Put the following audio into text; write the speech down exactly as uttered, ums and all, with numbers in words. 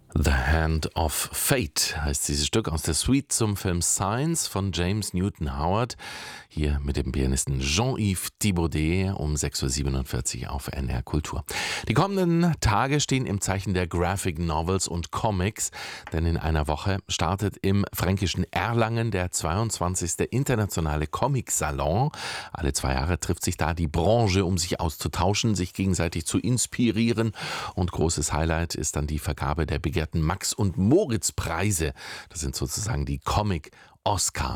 The Hand of Fate heißt dieses Stück aus der Suite zum Film Signs von James Newton Howard. Hier mit dem Pianisten Jean-Yves Thibaudet um sechs Uhr siebenundvierzig auf N R Kultur. Die kommenden Tage stehen im Zeichen der Graphic Novels und Comics, denn in einer Woche startet im fränkischen Erlangen der zweiundzwanzigste Internationale Comic-Salon. Alle zwei Jahre trifft sich da die Branche, um sich auszutauschen, sich gegenseitig zu inspirieren. Und großes Highlight ist dann die Vergabe der begehrten Max- und Moritz-Preise. Das sind sozusagen die Comic-Oscars.